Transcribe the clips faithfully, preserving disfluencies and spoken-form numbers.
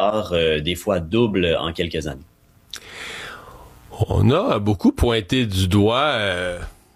milliards, euh, des fois double en quelques années. On a beaucoup pointé du doigt euh,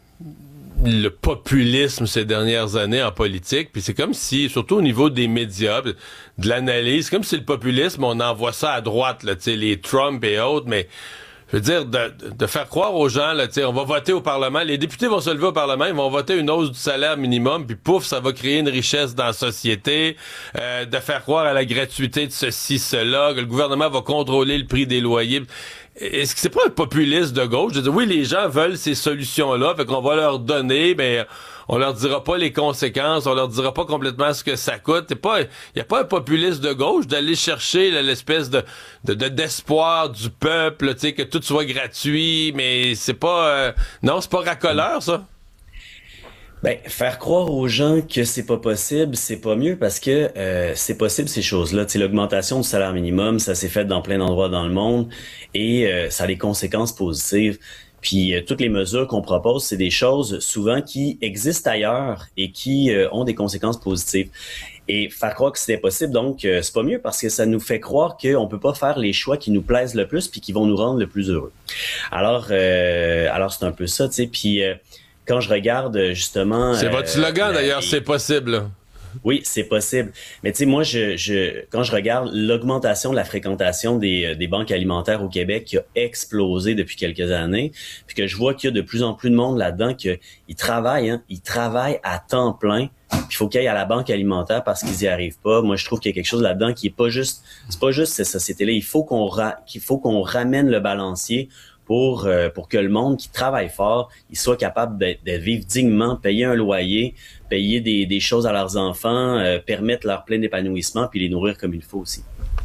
le populisme ces dernières années en politique, puis c'est comme si, surtout au niveau des médias, de l'analyse, comme si le populisme, on envoie ça à droite, là, tu sais, les Trump et autres, mais je veux dire, de, de faire croire aux gens, là, tu sais, on va voter au Parlement, les députés vont se lever au Parlement, ils vont voter une hausse du salaire minimum, puis pouf, ça va créer une richesse dans la société, euh, de faire croire à la gratuité de ceci, cela, que le gouvernement va contrôler le prix des loyers. Est-ce que c'est pas un populiste de gauche? Je veux dire, oui, les gens veulent ces solutions-là, fait qu'on va leur donner, mais on leur dira pas les conséquences, on leur dira pas complètement ce que ça coûte. Il n'y a pas un populiste de gauche d'aller chercher là, l'espèce de, de, de d'espoir du peuple, tu sais, que tout soit gratuit, mais c'est pas... Euh, non, c'est pas racoleur, ça? Ben, faire croire aux gens que c'est pas possible, c'est pas mieux parce que euh, c'est possible ces choses-là. Tu sais, l'augmentation du salaire minimum, ça s'est fait dans plein d'endroits dans le monde et euh, ça a des conséquences positives. Puis euh, toutes les mesures qu'on propose, c'est des choses souvent qui existent ailleurs et qui euh, ont des conséquences positives. Et faire croire que c'était possible, donc euh, c'est pas mieux parce que ça nous fait croire qu'on peut pas faire les choix qui nous plaisent le plus puis qui vont nous rendre le plus heureux. Alors, euh, alors c'est un peu ça, tu sais. Puis euh, quand je regarde justement... C'est votre slogan, euh, d'ailleurs, les... c'est possible. Oui, c'est possible. Mais tu sais, moi, je, je, quand je regarde l'augmentation de la fréquentation des, des banques alimentaires au Québec qui a explosé depuis quelques années, puis que je vois qu'il y a de plus en plus de monde là-dedans qui travaillent, hein, ils travaillent à temps plein. Puis il faut qu'ils aillent à la banque alimentaire parce qu'ils y arrivent pas. Moi, je trouve qu'il y a quelque chose là-dedans qui est pas juste, c'est pas juste cette société-là. Il faut qu'on ra, qu'il faut qu'on ramène le balancier pour euh, pour que le monde qui travaille fort, il soit capable de, de vivre dignement, payer un loyer, payer des, des choses à leurs enfants, euh, permettre leur plein épanouissement, puis les nourrir comme il faut aussi.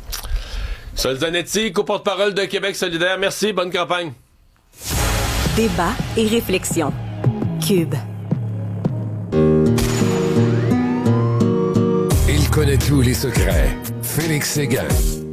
Sol Zanetti, co-porte-parole de Québec solidaire. Merci, bonne campagne. Débat et réflexion. Cube. Il connaît tous les secrets. Félix Séguin.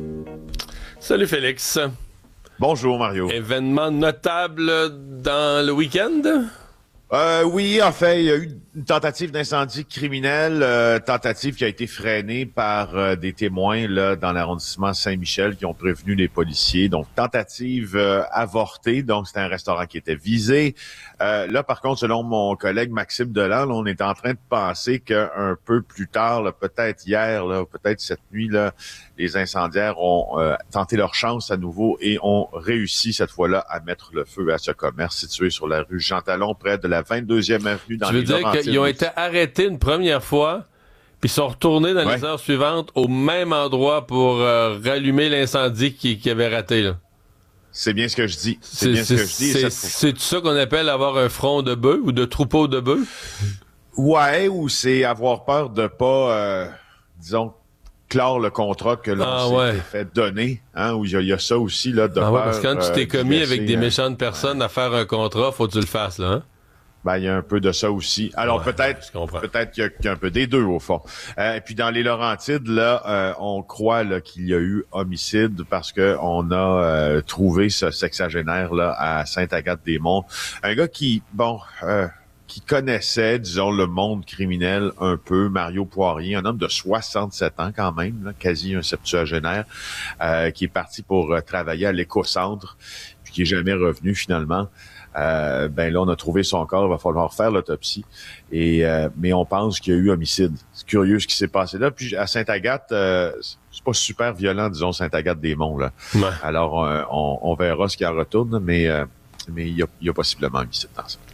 Salut Félix. Bonjour Mario. Événement notable dans le week-end? Euh, oui, en fait, il y a eu une tentative d'incendie criminel, euh, tentative qui a été freinée par euh, des témoins là dans l'arrondissement Saint-Michel qui ont prévenu les policiers. Donc, tentative euh, avortée, donc c'était un restaurant qui était visé. Euh, là, par contre, selon mon collègue Maxime Delan, là, on est en train de penser qu'un peu plus tard, là, peut-être hier, là, peut-être cette nuit, là, les incendiaires ont euh, tenté leur chance à nouveau et ont réussi cette fois-là à mettre le feu à ce commerce situé sur la rue Jean Talon, près de la vingt-deuxième avenue dans les Laurentides. Tu veux dire qu'ils ont été arrêtés une première fois, puis sont retournés dans ouais. les heures suivantes au même endroit pour euh, rallumer l'incendie qui, qui avait raté, là? C'est bien ce que je dis. C'est, c'est bien c'est, ce que je dis. C'est, c'est, c'est ça qu'on appelle avoir un front de bœuf ou de troupeau de bœuf? Ouais, ou c'est avoir peur de pas, euh, disons, clore le contrat que l'on ah, s'est ouais. fait donner, hein, où il y, y a ça aussi, là, de ah, peur. Ouais, parce que quand tu t'es euh, commis laisser, avec des euh, méchantes personnes ouais. à faire un contrat, faut que tu le fasses, là, hein? Ben, il y a un peu de ça aussi. Alors, ouais, peut-être, ouais, peut-être qu'il y, a, qu'il y a un peu des deux, au fond. Euh, et puis, dans les Laurentides, là, euh, on croit, là, qu'il y a eu homicide parce que on a euh, trouvé ce sexagénaire, là, à Sainte-Agathe-des-Monts. Un gars qui, bon, euh, qui connaissait, disons, le monde criminel un peu, Mario Poirier, un homme de soixante-sept ans quand même, là, quasi un septuagénaire, euh, qui est parti pour euh, travailler à l'éco-centre, puis qui est jamais revenu finalement. Euh, ben là, on a trouvé son corps, il va falloir faire l'autopsie. Et euh, mais on pense qu'il y a eu homicide. C'est curieux ce qui s'est passé là. Puis à Sainte-Agathe, euh, c'est pas super violent, disons, Sainte-Agathe-des-Monts, là. Ouais. Alors, euh, on, on verra ce qui en retourne, mais euh, mais il y a, il y a possiblement homicide dans ça.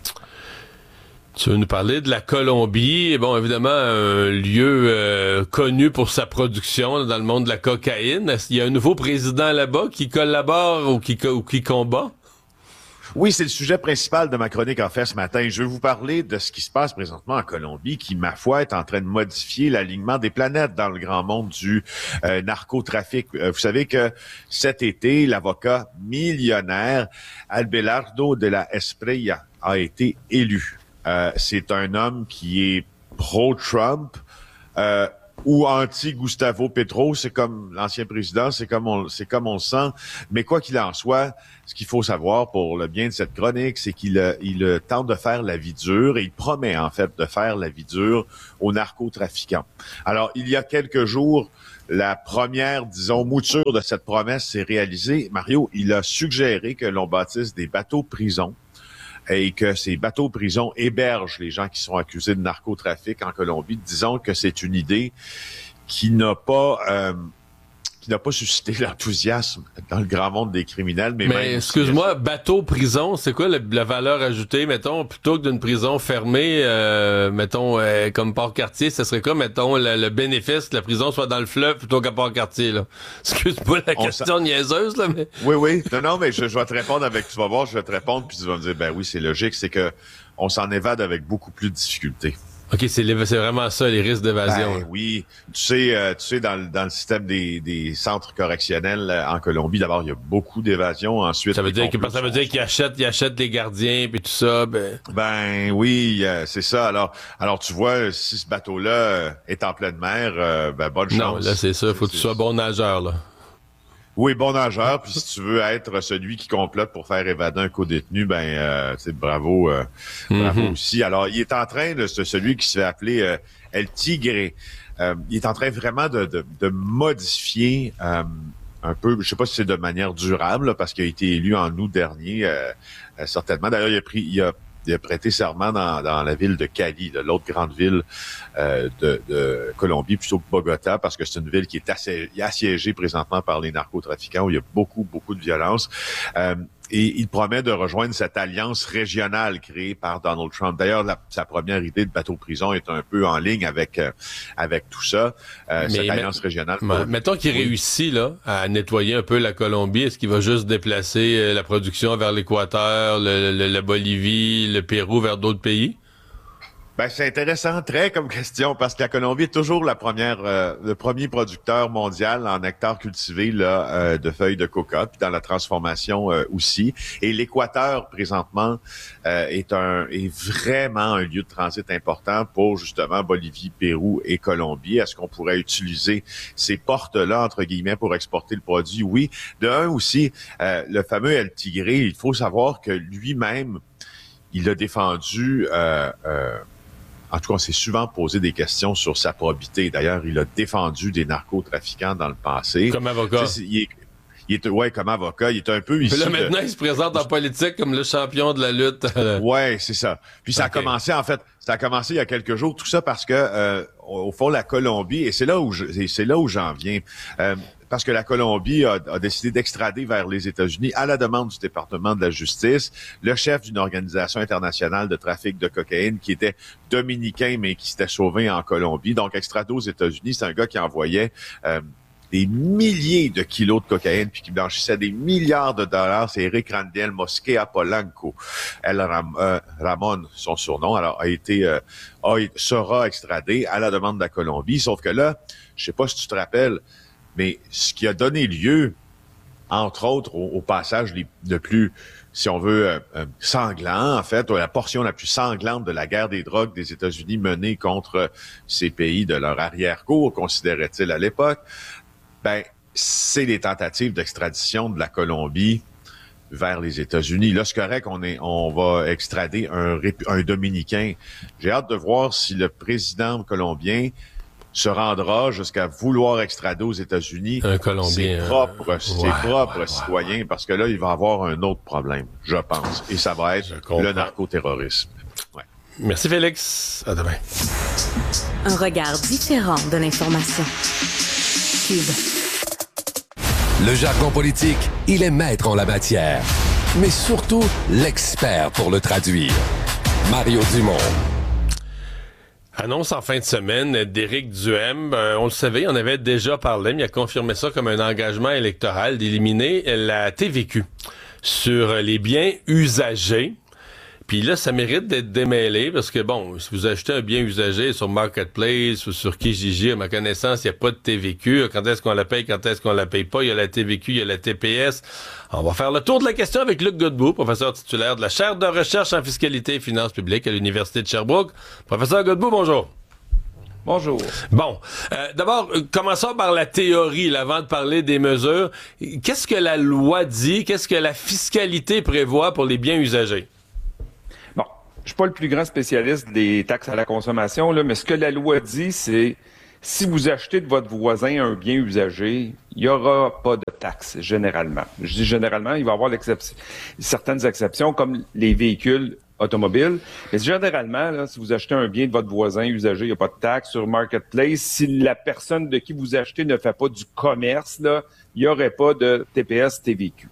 Tu veux nous parler de la Colombie. Bon, évidemment, un lieu euh, connu pour sa production là, dans le monde de la cocaïne. Est-ce qu'il y a un nouveau président là-bas qui collabore ou qui, ou qui combat? Oui, c'est le sujet principal de ma chronique en fait ce matin. Je vais vous parler de ce qui se passe présentement en Colombie, qui, ma foi, est en train de modifier l'alignement des planètes dans le grand monde du euh, narcotrafic. Euh, vous savez que cet été, l'avocat millionnaire Abelardo de la Espriella a été élu. Euh, c'est un homme qui est pro-Trump, euh, ou anti-Gustavo Petro, c'est comme l'ancien président, c'est comme on, c'est comme on le sent. Mais quoi qu'il en soit, ce qu'il faut savoir pour le bien de cette chronique, c'est qu'il il tente de faire la vie dure et il promet en fait de faire la vie dure aux narcotrafiquants. Alors, il y a quelques jours, la première, disons, mouture de cette promesse s'est réalisée, Mario, il a suggéré que l'on bâtisse des bateaux-prisons et que ces bateaux-prisons hébergent les gens qui sont accusés de narcotrafic en Colombie. Disons que c'est une idée qui n'a pas... Euh, qui n'a pas suscité l'enthousiasme dans le grand monde des criminels. Mais, mais excuse-moi, bateau, prison, c'est quoi la, la valeur ajoutée, mettons, plutôt que d'une prison fermée, euh, mettons, euh, comme Port-Cartier, ça serait quoi, mettons, le, le bénéfice que la prison soit dans le fleuve plutôt qu'à Port-Cartier, là? Excuse-moi la On question niaiseuse, là, mais... Oui, oui. Non, non, mais je, je vais te répondre avec, tu vas voir, je vais te répondre, puis tu vas me dire, ben oui, c'est logique, c'est que on s'en évade avec beaucoup plus de difficultés. OK, c'est, les, c'est vraiment ça, les risques d'évasion. Ben, oui. Tu sais, euh, tu sais, dans, le, dans le système des, des centres correctionnels euh, en Colombie, d'abord, il y a beaucoup d'évasion. Ensuite, ça veut dire que ça veut dire qu'ils achètent, ils achètent les gardiens puis tout ça. Ben, ben oui, euh, c'est ça. Alors, alors tu vois, si ce bateau-là euh, est en pleine mer, euh, ben bonne chance. Non, là c'est ça. Il faut que tu sois bon nageur, là. Oui, bon nageur, puis si tu veux être celui qui complote pour faire évader un co-détenu, ben euh, c'est bravo, euh, mm-hmm. bravo aussi. Alors, il est en train de celui qui se fait appeler euh, El Tigre. Euh, il est en train vraiment de, de, de modifier euh, un peu, je sais pas si c'est de manière durable, là, parce qu'il a été élu en août dernier, euh, euh, certainement. D'ailleurs, il a pris, il a Il a prêté serment dans, dans la ville de Cali, de l'autre grande ville euh, de, de Colombie, plutôt que Bogota, parce que c'est une ville qui est assez, assiégée présentement par les narcotrafiquants, où il y a beaucoup, beaucoup de violence. Euh, et il promet de rejoindre cette alliance régionale créée par Donald Trump. D'ailleurs, la, sa première idée de bateau-prison est un peu en ligne avec euh, avec tout ça, euh, cette alliance régionale. Mais, mettons qu'il oui. réussit là à nettoyer un peu la Colombie, est-ce qu'il va juste déplacer euh, la production vers l'Équateur, le, le, la Bolivie, le Pérou, vers d'autres pays? Ben c'est intéressant, très comme question, parce que la Colombie est toujours la première, euh, le premier producteur mondial en hectares cultivés là euh, de feuilles de coca, puis dans la transformation euh, aussi. Et l'Équateur présentement euh, est un est vraiment un lieu de transit important pour justement Bolivie, Pérou et Colombie. Est-ce qu'on pourrait utiliser ces portes-là entre guillemets pour exporter le produit? Oui. De un aussi, euh, le fameux El Tigre, il faut savoir que lui-même il a défendu. Euh, euh, En tout cas, on s'est souvent posé des questions sur sa probité. D'ailleurs, il a défendu des narcotrafiquants dans le passé. Comme avocat. Tu sais, il est, il est, ouais, comme avocat, il est un peu ici. Là, maintenant, de... il se présente en politique comme le champion de la lutte. Ouais, c'est ça. Puis ça okay. a commencé, en fait, ça a commencé il y a quelques jours. Tout ça parce que, euh, au fond, la Colombie, et c'est là où je, c'est là où j'en viens. Euh, Parce que la Colombie a, a décidé d'extrader vers les États-Unis, à la demande du département de la justice, le chef d'une organisation internationale de trafic de cocaïne qui était dominicain, mais qui s'était sauvé en Colombie. Donc, extradé aux États-Unis, c'est un gars qui envoyait euh, des milliers de kilos de cocaïne puis qui blanchissait des milliards de dollars. C'est Eric Randel Mosquea Polanco. El Ram, euh, Ramon, son surnom, alors a été euh, a, sera extradé à la demande de la Colombie. Sauf que là, je sais pas si tu te rappelles, mais ce qui a donné lieu, entre autres, au, au passage les, le plus, si on veut, euh, euh, sanglant, en fait, la portion la plus sanglante de la guerre des drogues des États-Unis menée contre ces pays de leur arrière-cour, considérait-il à l'époque, ben, c'est les tentatives d'extradition de la Colombie vers les États-Unis. Là, c'est correct qu'on est, on va extrader un, un Dominicain. J'ai hâte de voir si le président colombien se rendra jusqu'à vouloir extrader aux États-Unis un Colombien, ses propres, euh, ses ouais, propres ouais, citoyens, ouais. parce que là, il va avoir un autre problème, je pense. Et ça va être le narcoterrorisme. Ouais. Merci, Félix. À demain. Un regard différent de l'information. Cube. Le jargon politique, il est maître en la matière, mais surtout l'expert pour le traduire. Mario Dumont. Annonce en fin de semaine d'Éric Duhaime. Euh, on le savait, on avait déjà parlé, mais il a confirmé ça comme un engagement électoral d'éliminer la T V Q sur les biens usagés. Puis là, ça mérite d'être démêlé parce que, bon, si vous achetez un bien usagé sur Marketplace ou sur Kijiji, à ma connaissance, il n'y a pas de T V Q. Quand est-ce qu'on la paye, quand est-ce qu'on la paye pas? Il y a la T V Q, il y a la T P S. On va faire le tour de la question avec Luc Godbout, professeur titulaire de la chaire de recherche en fiscalité et finances publiques à l'Université de Sherbrooke. Professeur Godbout, bonjour. Bonjour. Bon, euh, d'abord, commençons par la théorie, là, avant de parler des mesures. Qu'est-ce que la loi dit? Qu'est-ce que la fiscalité prévoit pour les biens usagés? Je suis pas le plus grand spécialiste des taxes à la consommation, là, mais ce que la loi dit, c'est Si vous achetez de votre voisin un bien usagé, il n'y aura pas de taxe, généralement. Je dis généralement, il va y avoir certaines exceptions, comme les véhicules automobiles. Mais généralement, là, si vous achetez un bien de votre voisin usagé, il n'y a pas de taxe sur Marketplace. Si la personne de qui vous achetez ne fait pas du commerce, là, il n'y aurait pas de T P S T V Q.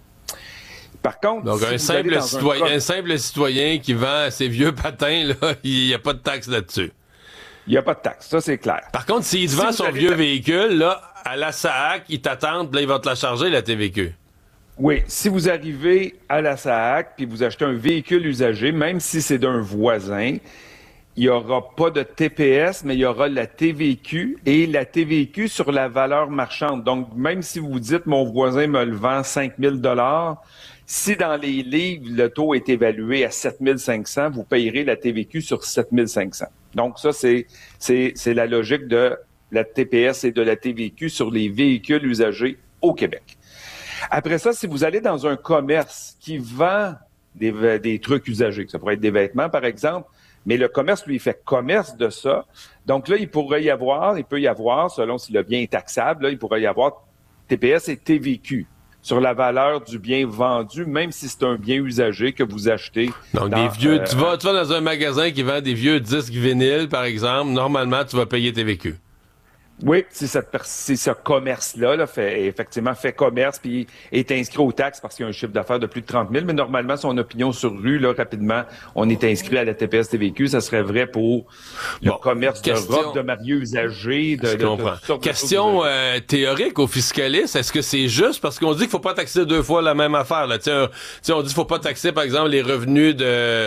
Par contre, donc si un, simple citoyen, un... un simple citoyen qui vend ses vieux patins, là, il n'y a pas de taxe là-dessus. Il n'y a pas de taxe, ça c'est clair. Par contre, s'il te si vend son vieux ta... véhicule, là, à la S A A C, il t'attend, là, il va te la charger, la T V Q. Oui, si vous arrivez à la S A A C puis vous achetez un véhicule usagé, même si c'est d'un voisin, il n'y aura pas de T P S, mais il y aura la T V Q et la T V Q sur la valeur marchande. Donc, même si vous dites « mon voisin me le vend cinq mille dollars », si dans les livres, le taux est évalué à sept mille cinq cents, vous payerez la T V Q sur sept mille cinq cents. Donc, ça, c'est, c'est, c'est la logique de la T P S et de la T V Q sur les véhicules usagés au Québec. Après ça, si vous allez dans un commerce qui vend des, des trucs usagés, ça pourrait être des vêtements, par exemple, mais le commerce, lui, fait commerce de ça. Donc là, il pourrait y avoir, il peut y avoir, selon si le bien est taxable, là, il pourrait y avoir T P S et T V Q sur la valeur du bien vendu, même si c'est un bien usagé que vous achetez. Donc, dans, des vieux, euh, tu vas, tu vas dans un magasin qui vend des vieux disques vinyles, par exemple, normalement, tu vas payer T V Q. Oui, si, cette, si ce commerce-là là, fait, effectivement fait commerce puis est inscrit aux taxes parce qu'il y a un chiffre d'affaires de plus de trente mille, mais normalement, son opinion sur rue, là, rapidement, on est inscrit à la T P S T V Q, ça serait vrai pour le bon, commerce question... de robes de mariés usagés. De, Je de, comprends. De, de question euh, théorique aux fiscalistes, est-ce que c'est juste? Parce qu'on dit qu'il faut pas taxer deux fois la même affaire. Là. T'sais, t'sais, on dit qu'il faut pas taxer, par exemple, les revenus de...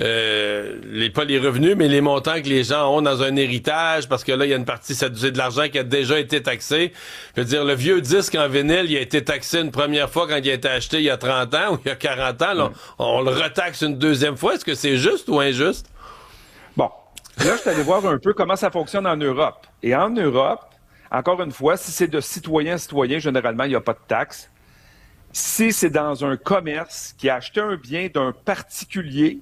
Euh, les, pas les revenus, mais les montants que les gens ont dans un héritage, parce que là, il y a une partie, c'est de l'argent qui a déjà été taxé. Je veux dire, le vieux disque en vinyle, il a été taxé une première fois quand il a été acheté il y a trente ans ou il y a quarante ans. Là, mm. on, on le retaxe une deuxième fois. Est-ce que c'est juste ou injuste? Bon, là, je suis allé voir un peu comment ça fonctionne en Europe. Et en Europe, encore une fois, si c'est de citoyen à citoyen, généralement, il n'y a pas de taxe. Si c'est dans un commerce qui a acheté un bien d'un particulier,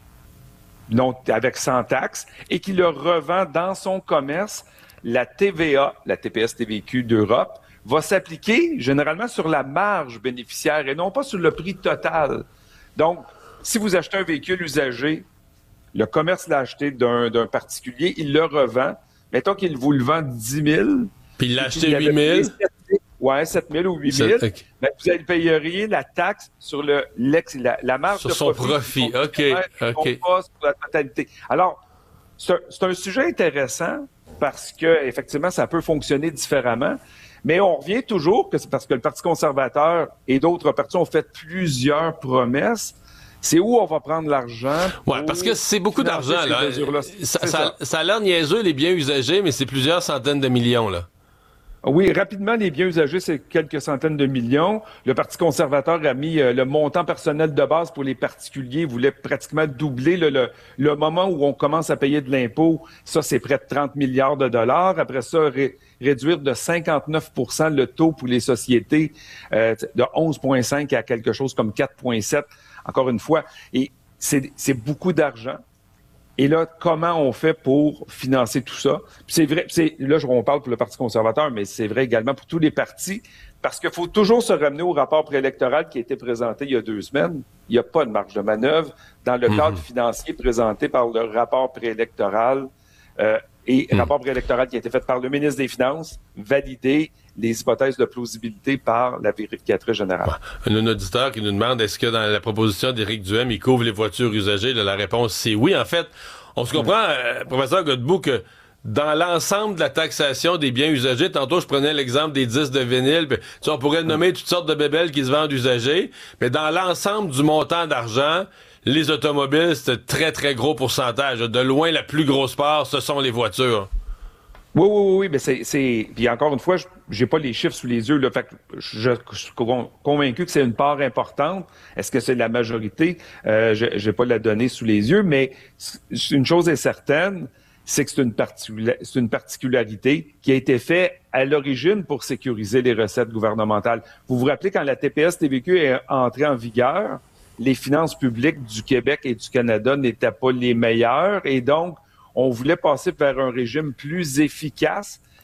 non avec sans taxe, et qui le revend dans son commerce, la T V A, la T P S T V Q d'Europe, va s'appliquer généralement sur la marge bénéficiaire et non pas sur le prix total. Donc, si vous achetez un véhicule usagé, le commerce l'a acheté d'un, d'un particulier, il le revend. Mettons qu'il vous le vend dix mille. Puis il l'a acheté huit mille. Ouais, sept mille ou huit mille. Okay. Ben, vous payeriez la taxe sur le, l'ex, la, la marge sur de son profit. profit. OK. OK. Pas sur la totalité. Alors, c'est un, c'est un sujet intéressant parce que, effectivement, ça peut fonctionner différemment. Mais on revient toujours, que c'est parce que le Parti conservateur et d'autres partis ont fait plusieurs promesses. C'est où on va prendre l'argent. Oui, parce que c'est beaucoup d'argent, là. Ça, ça, ça. ça a l'air niaiseux, les biens usagés, mais c'est plusieurs centaines de millions, là. Oui, rapidement, les biens usagés, c'est quelques centaines de millions. Le Parti conservateur a mis euh, le montant personnel de base pour les particuliers. Il voulait pratiquement doubler le, le, le moment où on commence à payer de l'impôt. Ça, c'est près de trente milliards de dollars. Après ça, ré, réduire de cinquante-neuf pour cent le taux pour les sociétés, euh, de onze virgule cinq à quelque chose comme quatre virgule sept, encore une fois. Et c'est, c'est beaucoup d'argent. Et là, comment on fait pour financer tout ça? Puis c'est vrai, c'est, là, on parle pour le Parti conservateur, mais c'est vrai également pour tous les partis, parce qu'il faut toujours se ramener au rapport préélectoral qui a été présenté il y a deux semaines. Il n'y a pas de marge de manœuvre dans le mmh. cadre financier présenté par le rapport préélectoral euh, et mmh. rapport préélectoral qui a été fait par le ministre des Finances, validé les hypothèses de plausibilité par la vérificatrice générale. Ouais. Un auditeur qui nous demande est-ce que dans la proposition d'Éric Duhem, il couvre les voitures usagées? Là, la réponse, c'est oui. En fait, on se comprend, euh, professeur Godbout, que dans l'ensemble de la taxation des biens usagés, tantôt je prenais l'exemple des disques de vinyle, pis, tu sais, on pourrait nommer toutes sortes de bébelles qui se vendent usagées, mais dans l'ensemble du montant d'argent, les automobiles, c'est un très, très gros pourcentage. De loin, la plus grosse part, ce sont les voitures. Oui, oui, oui, oui, mais c'est, c'est... Puis encore une fois, je j'ai pas les chiffres sous les yeux, là, fait que je, je suis convaincu que c'est une part importante. Est-ce que c'est la majorité? Euh, je j'ai pas la donnée sous les yeux, mais une chose est certaine, c'est que c'est une, particula- c'est une particularité qui a été faite à l'origine pour sécuriser les recettes gouvernementales. Vous vous rappelez, quand la T P S T V Q est entrée en vigueur, les finances publiques du Québec et du Canada n'étaient pas les meilleures, et donc on voulait passer vers un régime plus efficace,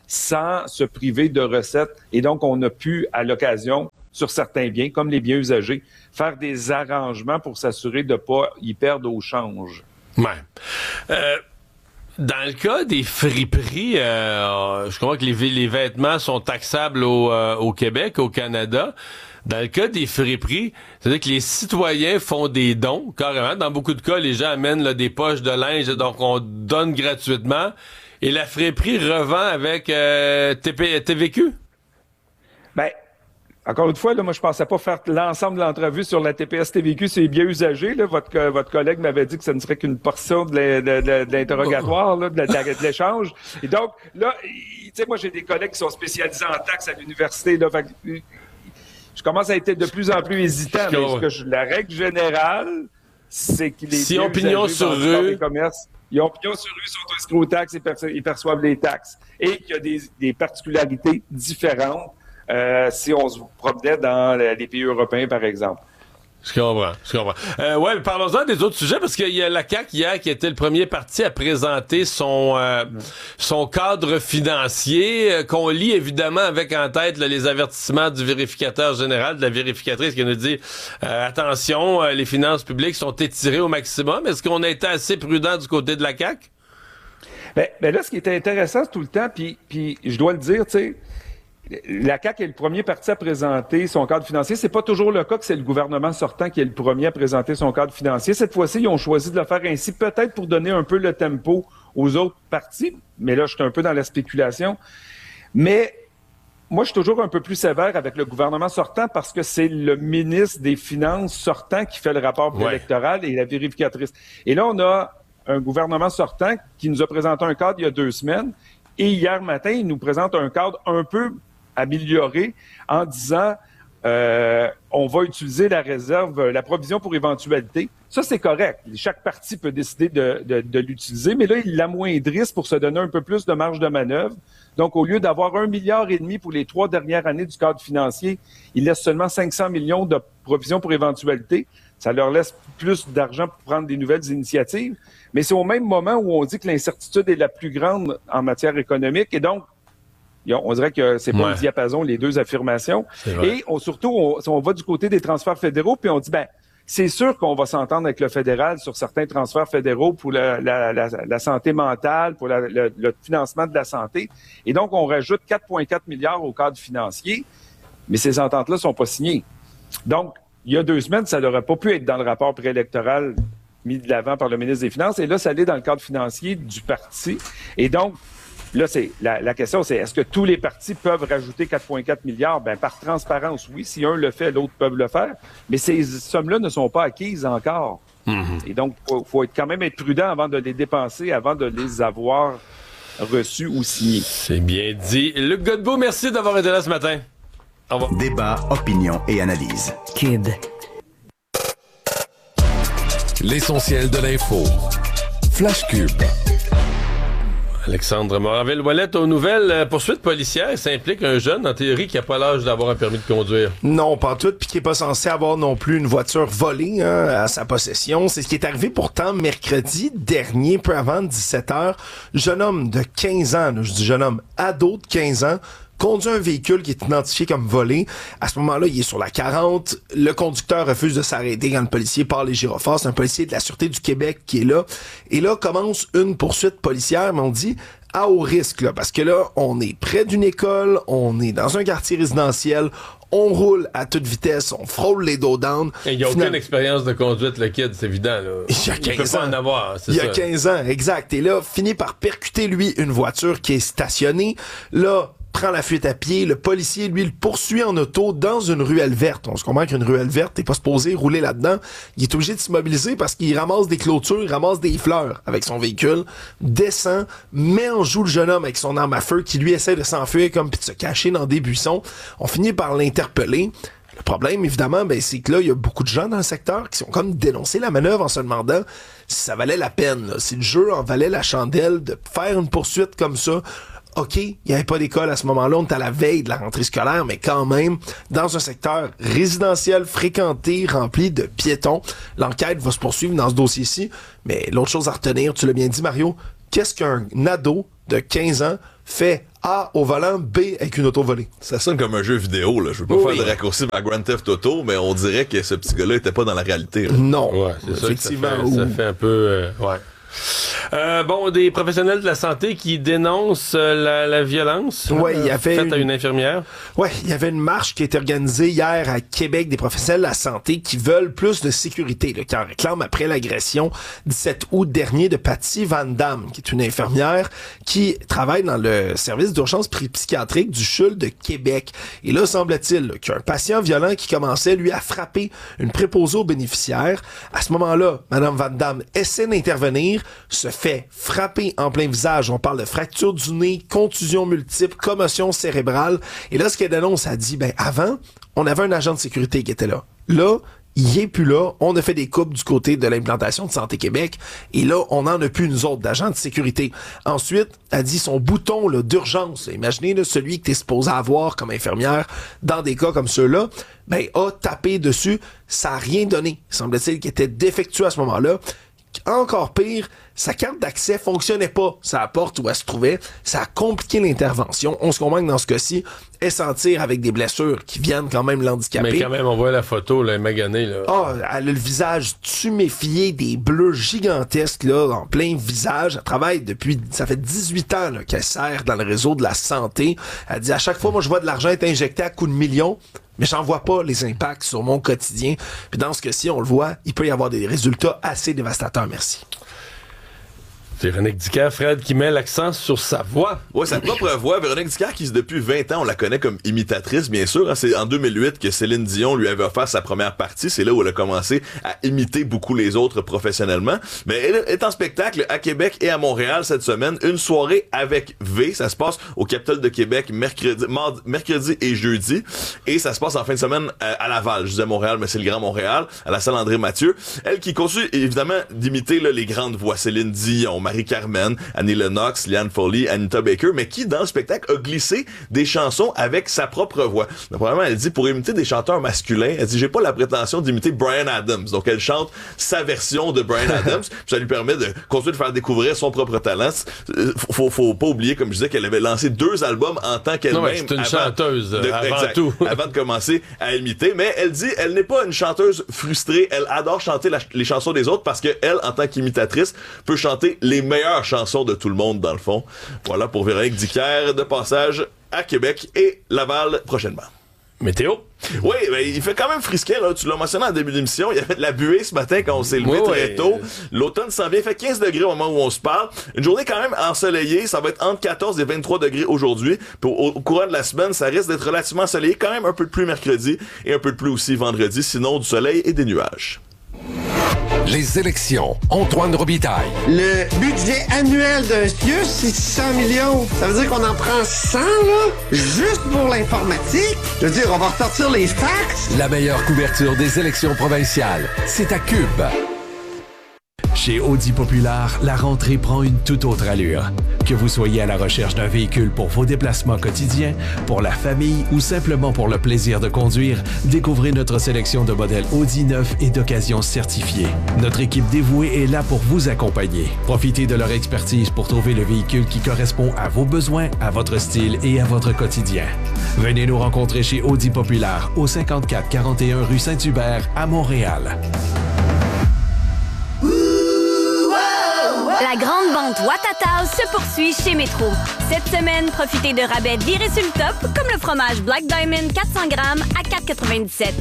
sans se priver de recettes. Et donc, on a pu, à l'occasion, sur certains biens, comme les biens usagés, faire des arrangements pour s'assurer de ne pas y perdre au change. Ouais. Euh, dans le cas des friperies, euh, je crois que les, les vêtements sont taxables au, euh, au Québec, au Canada. Dans le cas des friperies, c'est-à-dire que les citoyens font des dons, carrément. Dans beaucoup de cas, les gens amènent là, des poches de linge, donc on donne gratuitement. Et la friperie revend avec euh, T V Q? Ben, encore une fois, là, moi, je pensais pas faire l'ensemble de l'entrevue sur la T P S T V Q, c'est bien usagé. Là. Votre, votre collègue m'avait dit que ça ne serait qu'une portion de, la, de, de, de l'interrogatoire, là, de, la, de l'échange. Et donc, là, tu sais, moi, j'ai des collègues qui sont spécialisés en taxes à l'université. Là, fait, je commence à être de plus en plus hésitant. Mais ce que je, la règle générale, c'est qu'il est si bien on pignon usagé sur dans le rue. des commerces. Ils ont pignon sur rue, sont inscrits aux taxes et perço- ils perçoivent les taxes. Et qu'il y a des, des particularités différentes euh, si on se promenait dans les pays européens, par exemple. Je comprends, je comprends. Euh, ouais, mais parlons-en des autres sujets, parce qu'il y a la C A Q hier qui était le premier parti à présenter son euh, son cadre financier, euh, qu'on lit évidemment avec en tête là, les avertissements du vérificateur général, de la vérificatrice qui nous dit euh, attention, euh, les finances publiques sont étirées au maximum. Est-ce qu'on a été assez prudent du côté de la C A Q? Ben, ben là, ce qui était intéressant tout le temps, puis puis je dois le dire, tu sais, la C A Q est le premier parti à présenter son cadre financier. C'est pas toujours le cas que c'est le gouvernement sortant qui est le premier à présenter son cadre financier. Cette fois-ci, ils ont choisi de le faire ainsi, peut-être pour donner un peu le tempo aux autres partis. Mais là, je suis un peu dans la spéculation. Mais moi, je suis toujours un peu plus sévère avec le gouvernement sortant parce que c'est le ministre des Finances sortant qui fait le rapport préélectoral et la vérificatrice. Et là, on a un gouvernement sortant qui nous a présenté un cadre il y a deux semaines. Et hier matin, il nous présente un cadre un peu amélioré en disant euh, on va utiliser la réserve, la provision pour éventualité. Ça, c'est correct. Chaque parti peut décider de, de, de l'utiliser, mais là, ils l'amoindrissent pour se donner un peu plus de marge de manœuvre. Donc, au lieu d'avoir un milliard et demi pour les trois dernières années du cadre financier, ils laissent seulement cinq cents millions de provision pour éventualité. Ça leur laisse plus d'argent pour prendre des nouvelles initiatives. Mais c'est au même moment où on dit que l'incertitude est la plus grande en matière économique. Et donc, on dirait que c'est pas ouais. le diapason, les deux affirmations. Et on, surtout, on, on va du côté des transferts fédéraux, puis on dit, ben, c'est sûr qu'on va s'entendre avec le fédéral sur certains transferts fédéraux pour la, la, la, la santé mentale, pour la, le, le financement de la santé. Et donc, on rajoute quatre virgule quatre milliards au cadre financier, mais ces ententes-là sont pas signées. Donc, il y a deux semaines, ça n'aurait pas pu être dans le rapport préélectoral mis de l'avant par le ministre des Finances. Et là, ça allait dans le cadre financier du parti. Et donc, là, c'est la, la question, c'est est-ce que tous les partis peuvent rajouter quatre virgule quatre milliards? Ben, par transparence, oui. Si un le fait, l'autre peut le faire. Mais ces sommes-là ne sont pas acquises encore. Mm-hmm. Et donc, il faut, faut être, quand même être prudent avant de les dépenser, avant de les avoir reçus ou signés. C'est bien dit. Luc Godbout, merci d'avoir été là ce matin. Au revoir. Débat, opinion et analyse. Cube. L'essentiel de l'info. Flash Cube. Alexandre Moraville-Ouellette aux nouvelles. Euh, poursuite policière, ça implique un jeune, en théorie, qui n'a pas l'âge d'avoir un permis de conduire. Non, pas tout, puis qui n'est pas censé avoir non plus une voiture volée hein, à sa possession. C'est ce qui est arrivé pourtant mercredi dernier, peu avant dix-sept heures. Jeune homme de quinze ans, là, je dis jeune homme, ado de quinze ans, conduit un véhicule qui est identifié comme volé. À ce moment-là, il est sur la quarante. Le conducteur refuse de s'arrêter quand le policier part les gyrophares. C'est un policier de la Sûreté du Québec qui est là. Et là, commence une poursuite policière, mais on dit à haut risque, là, parce que là, on est près d'une école, on est dans un quartier résidentiel, on roule à toute vitesse, on frôle les dos down. Il n'y a Final... aucune expérience de conduite, le kid, c'est évident. Là. Il y a quinze il peut ans. pas en avoir, c'est il y a ça. quinze ans, exact. Et là, finit par percuter, lui, une voiture qui est stationnée. Là, prend la fuite à pied. Le policier, lui, le poursuit en auto dans une ruelle verte. On se comprend qu'une ruelle verte, t'es pas supposé rouler là-dedans. Il est obligé de s'immobiliser parce qu'il ramasse des clôtures, il ramasse des fleurs avec son véhicule, descend, met en joue le jeune homme avec son arme à feu qui, lui, essaie de s'enfuir comme puis de se cacher dans des buissons. On finit par l'interpeller. Le problème, évidemment, ben, c'est que là, il y a beaucoup de gens dans le secteur qui ont comme dénoncé la manœuvre en se demandant si ça valait la peine, là. Si le jeu en valait la chandelle de faire une poursuite comme ça. OK, il n'y avait pas d'école à ce moment-là, on est à la veille de la rentrée scolaire, mais quand même, dans un secteur résidentiel fréquenté, rempli de piétons, l'enquête va se poursuivre dans ce dossier-ci. Mais l'autre chose à retenir, tu l'as bien dit, Mario, qu'est-ce qu'un ado de quinze ans fait A au volant, B avec une auto volée. Ça sonne comme un jeu vidéo, là. Je veux pas Oui. faire de raccourci à Grand Theft Auto, mais on dirait que ce petit gars-là était pas dans la réalité, là. Non. Ouais, c'est Effectivement. ça que ça fait, ça fait un peu... Euh, ouais. Euh, bon, des professionnels de la santé qui dénoncent euh, la, la violence Ouais, il y euh, avait faite une... à une infirmière. Ouais, il y avait une marche qui a été organisée hier à Québec des professionnels de la santé qui veulent plus de sécurité, là, qui en réclament après l'agression dix-sept août dernier de Patty Van Damme, qui est une infirmière qui travaille dans le service d'urgence psychiatrique du C H U L de Québec. Et là, semble-t-il là, qu'il y a un patient violent qui commençait, lui, à frapper une préposée aux bénéficiaires. À ce moment-là, Madame Van Damme essaie d'intervenir, se fait frapper en plein visage. On parle de fracture du nez, contusion multiple, commotion cérébrale. Et là, ce qu'elle dénonce, elle dit, ben avant, on avait un agent de sécurité qui était là. Là, il est plus là. On a fait des coupes du côté de l'implantation de Santé Québec. Et là, on n'en a plus, nous autres, d'agents de sécurité. Ensuite, elle dit son bouton là, d'urgence. Là, imaginez là, celui que tu es supposé avoir comme infirmière dans des cas comme ceux-là, ben, a tapé dessus. Ça n'a rien donné. Il semble-t-il qu'il était défectueux à ce moment-là. Encore pire, sa carte d'accès fonctionnait pas. Ça porte où elle se trouvait. Ça a compliqué l'intervention. On se comprend que dans ce cas-ci, elle s'en tire avec des blessures qui viennent quand même l'handicaper. Mais quand même, on voit la photo, là, maganée, là. Ah, elle a le visage tuméfié, des bleus gigantesques, là, en plein visage. Elle travaille depuis, ça fait dix-huit ans, là, qu'elle sert dans le réseau de la santé. Elle dit, à chaque fois, moi, je vois de l'argent être injecté à coups de millions, mais j'en vois pas les impacts sur mon quotidien. Puis dans ce cas-ci, on le voit, il peut y avoir des résultats assez dévastateurs. Merci. Véronique Dicker, Fred, qui met l'accent sur sa voix. Ouais, sa propre voix. Véronique Dicker, qui depuis vingt ans, on la connaît comme imitatrice, bien sûr. Hein, c'est en deux mille huit que Céline Dion lui avait offert sa première partie. C'est là où elle a commencé à imiter beaucoup les autres professionnellement. Mais elle est en spectacle à Québec et à Montréal cette semaine. Une soirée avec V. Ça se passe au Capitole de Québec mercredi, mardi, mercredi et jeudi. Et ça se passe en fin de semaine à, à Laval. Je disais Montréal, mais c'est le Grand Montréal, à la salle André Mathieu. Elle qui continue évidemment d'imiter là, les grandes voix. Céline Dion, Marie-Carmen, Annie Lennox, Liane Foley, Anita Baker, mais qui, dans le spectacle, a glissé des chansons avec sa propre voix. Donc, probablement, elle dit, pour imiter des chanteurs masculins, elle dit, j'ai pas la prétention d'imiter Bryan Adams. Donc, elle chante sa version de Bryan Adams, puis ça lui permet de continuer de faire découvrir son propre talent. Faut, faut, faut pas oublier, comme je disais, qu'elle avait lancé deux albums en tant qu'elle-même. Non, mais c'est une avant chanteuse, de, avant exact, tout. avant de commencer à imiter. Mais elle dit, elle n'est pas une chanteuse frustrée. Elle adore chanter la, les chansons des autres parce que elle, en tant qu'imitatrice, peut chanter les meilleures chansons de tout le monde, dans le fond. Voilà pour Véronique Dicker, de passage à Québec et Laval prochainement. Météo. Oui, ben, il fait quand même frisquet, là. Tu l'as mentionné en début d'émission. Il y avait de la buée ce matin quand on s'est levé Oui, très oui. tôt. L'automne s'en vient. Il fait quinze degrés au moment où on se parle. Une journée quand même ensoleillée. Ça va être entre quatorze et vingt-trois degrés aujourd'hui. Puis au, au courant de la semaine, ça risque d'être relativement ensoleillé. Quand même un peu de pluie mercredi et un peu de pluie aussi vendredi. Sinon, du soleil et des nuages. Les élections. Antoine Robitaille. Le budget annuel d'un C I U S, c'est six cents millions. Ça veut dire qu'on en prend cent, là, juste pour l'informatique. Je veux dire, on va ressortir les fax. La meilleure couverture des élections provinciales. C'est à Cube. Chez Audi Populaire, la rentrée prend une toute autre allure. Que vous soyez à la recherche d'un véhicule pour vos déplacements quotidiens, pour la famille ou simplement pour le plaisir de conduire, découvrez notre sélection de modèles Audi neufs et d'occasion certifiés. Notre équipe dévouée est là pour vous accompagner. Profitez de leur expertise pour trouver le véhicule qui correspond à vos besoins, à votre style et à votre quotidien. Venez nous rencontrer chez Audi Populaire au cinquante-quatre quarante et un rue Saint-Hubert à Montréal. La grande vente Watatao se poursuit chez Métro. Cette semaine, profitez de rabais virés sur le top, comme le fromage Black Diamond quatre cents grammes à quatre quatre-vingt-dix-sept.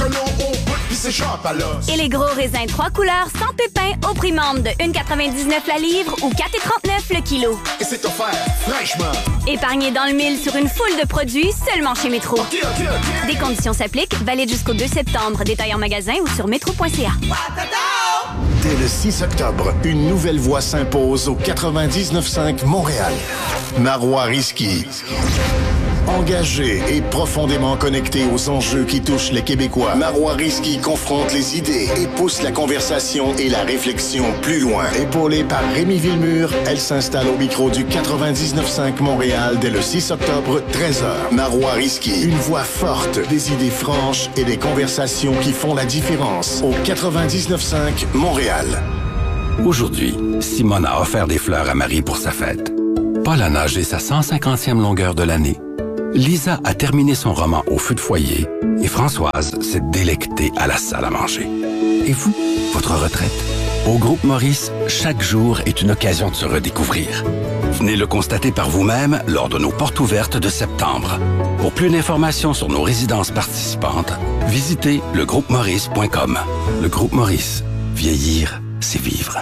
Et les gros raisins trois couleurs sans pépins au prix membre de un virgule quatre-vingt-dix-neuf la livre ou quatre virgule trente-neuf le kilo. Et c'est offert fraîchement. Épargnez dans le mille sur une foule de produits seulement chez Métro. Okay, okay, okay. Des conditions s'appliquent, valide jusqu'au deux septembre. Détail en magasin ou sur métro point c a. Dès le six octobre, une nouvelle voix s'impose au quatre-vingt-dix-neuf cinq Montréal. Marois Risky. Engagé et profondément connecté aux enjeux qui touchent les Québécois, Marois Risky confronte les idées et pousse la conversation et la réflexion plus loin. Épaulée par Rémi Villemur, elle s'installe au micro du quatre-vingt-dix-neuf cinq Montréal dès le six octobre, treize heures. Marois Risky, une voix forte, des idées franches et des conversations qui font la différence au quatre-vingt-dix-neuf cinq Montréal. Aujourd'hui, Simone a offert des fleurs à Marie pour sa fête. Paul a nagé sa cent cinquantième longueur de l'année. Lisa a terminé son roman au feu de foyer et Françoise s'est délectée à la salle à manger. Et vous, votre retraite? Au Groupe Maurice, chaque jour est une occasion de se redécouvrir. Venez le constater par vous-même lors de nos portes ouvertes de septembre. Pour plus d'informations sur nos résidences participantes, visitez le groupe maurice point com. Le Groupe Maurice, vieillir, c'est vivre.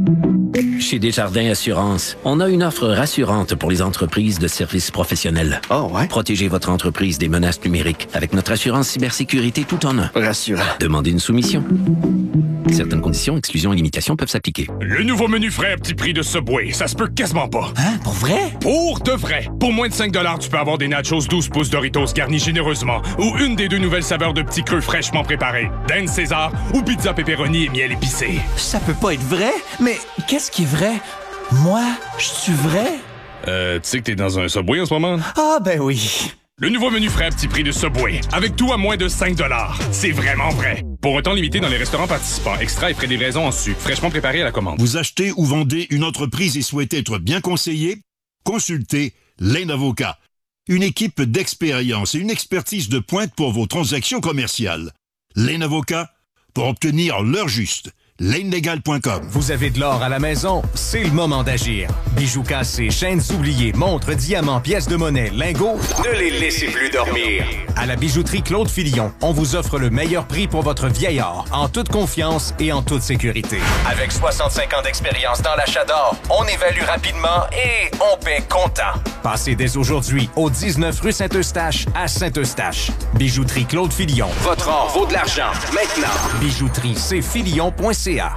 Chez Desjardins Assurance, on a une offre rassurante pour les entreprises de services professionnels. Oh ouais? Protégez votre entreprise des menaces numériques avec notre assurance cybersécurité tout en un. Rassurant. Demandez une soumission. Certaines conditions, exclusions et limitations peuvent s'appliquer. Le nouveau menu frais à petit prix de Subway, ça se peut quasiment pas. Hein? Pour vrai? Pour de vrai. Pour moins de cinq dollars, tu peux avoir des nachos douze pouces Doritos garnis généreusement ou une des deux nouvelles saveurs de petits creux fraîchement préparés. Dan César ou pizza pepperoni et miel épicé. Ça peut pas être vrai? Mais qu'est-ce qui est vrai? Moi, je suis vrai? Euh, tu sais que t'es dans un Subway en ce moment? Ah, ben oui. Le nouveau menu frais à petit prix de Subway, avec tout à moins de cinq dollars. C'est vraiment vrai. Pour un temps limité dans les restaurants participants, extra et frais de livraison en sucre, fraîchement préparé à la commande. Vous achetez ou vendez une entreprise et souhaitez être bien conseillé? Consultez Lane Avocat. Une équipe d'expérience et une expertise de pointe pour vos transactions commerciales. Lane Avocat, pour obtenir l'heure juste. lane legal point com. Vous avez de l'or à la maison? C'est le moment d'agir. Bijoux cassés, chaînes oubliées, montres, diamants, pièces de monnaie, lingots, ne les laissez plus dormir. À la bijouterie Claude Filion, on vous offre le meilleur prix pour votre vieil or, en toute confiance et en toute sécurité. Avec soixante-cinq ans d'expérience dans l'achat d'or, on évalue rapidement et on paie comptant. Passez dès aujourd'hui au dix-neuf rue Saint-Eustache à Saint-Eustache. Bijouterie Claude Filion. Votre or vaut de l'argent. Maintenant. Bijouterie c filion point c a.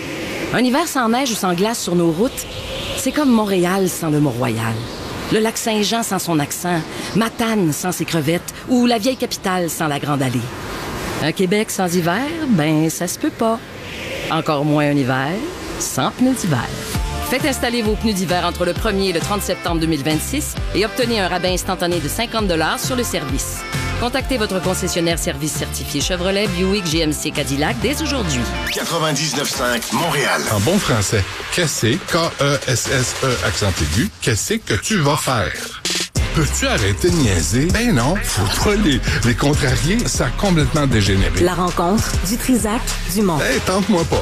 Un hiver sans neige ou sans glace sur nos routes, c'est comme Montréal sans le Mont-Royal. Le lac Saint-Jean sans son accent, Matane sans ses crevettes ou la vieille capitale sans la Grande Allée. Un Québec sans hiver, ben ça se peut pas. Encore moins un hiver sans pneus d'hiver. Faites installer vos pneus d'hiver entre le premier et le trente septembre deux mille vingt-six et obtenez un rabais instantané de cinquante dollars sur le service. Contactez votre concessionnaire service certifié Chevrolet, Buick, G M C, Cadillac dès aujourd'hui. quatre-vingt-dix-neuf cinq Montréal. En bon français, qu'est-ce K E S S E accent aigu, qu'est-ce que tu vas faire? Peux-tu arrêter de niaiser? Ben non, faut pas les, les contrarier, ça a complètement dégénéré. La rencontre du Trisac du Mont. Hey, tente-moi pas.